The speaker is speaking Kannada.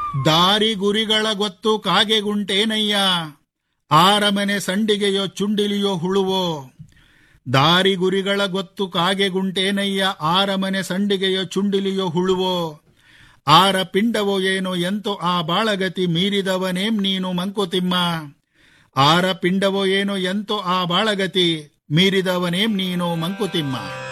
ದಾರಿ ಗುರಿಗಳ ಗೊತ್ತು ಕಾಗೆಗುಂಟೇನಯ್ಯ, ಆರಮನೆ ಸಂಡಿಗೆಯೋ ಚುಂಡಿಲಿಯೋ ಹುಳುವೋ. ದಾರಿ ಗುರಿಗಳ ಗೊತ್ತು ಕಾಗೆಗುಂಟೇನಯ್ಯ, ಆರಮನೆ ಸಂಡಿಗೆಯೋ ಚುಂಡಿಲಿಯೋ ಹುಳುವೋ. ಆರ ಪಿಂಡವೋ ಏನೋ ಎಂತೋ ಆ ಬಾಳಗತಿ, ಮೀರಿದವನೇಂ ನೀನು ಮಂಕುತಿಮ್ಮ. ಆರ ಪಿಂಡವೋ ಏನೋ ಎಂತೋ ಆ ಬಾಳಗತಿ, ಮೀರಿದವನೇಂ ನೀನು ಮಂಕುತಿಮ್ಮ.